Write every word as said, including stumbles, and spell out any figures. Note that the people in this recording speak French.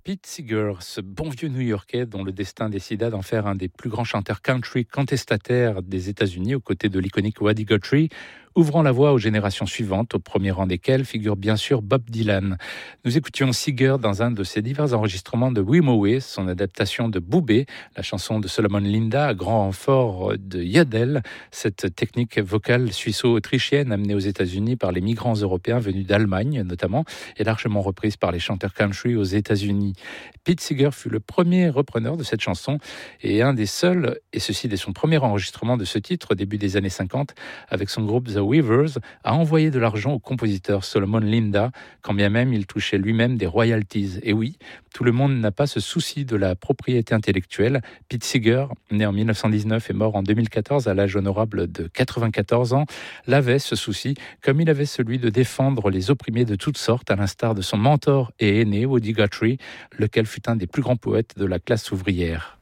Pete Seeger, ce bon vieux New-Yorkais dont le destin décida d'en faire un des plus grands chanteurs country contestataires des États-Unis aux côtés de l'iconique Waddy Guthrie, ouvrant la voie aux générations suivantes, au premier rang desquelles figure bien sûr Bob Dylan. Nous écoutions Seeger dans un de ses divers enregistrements de Wimowe, son adaptation de Boubé, la chanson de Solomon Linda, à grand renfort de yodel, cette technique vocale suisse-autrichienne amenée aux États-Unis par les migrants européens venus d'Allemagne notamment, et largement reprise par les chanteurs country aux États-Unis. Pete Seeger fut le premier repreneur de cette chanson et un des seuls, et ceci dès son premier enregistrement de ce titre au début des années cinquante, avec son groupe The Weavers, a envoyé de l'argent au compositeur Solomon Linda, quand bien même il touchait lui-même des royalties. Et oui, tout le monde n'a pas ce souci de la propriété intellectuelle. Pete Seeger, né en dix-neuf cent dix-neuf et mort en deux mille quatorze à l'âge honorable de quatre-vingt-quatorze ans, l'avait ce souci, comme il avait celui de défendre les opprimés de toutes sortes, à l'instar de son mentor et aîné, Waddy Guthrie, lequel fut un des plus grands poètes de la classe ouvrière.